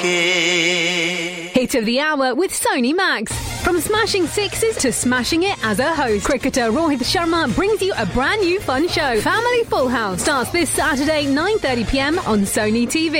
Hit of the hour with Sony Max. From smashing sixes to smashing it as a host, cricketer Rohit Sharma brings you a brand new fun show. Family Full House starts this Saturday 9:30 p.m. on Sony TV.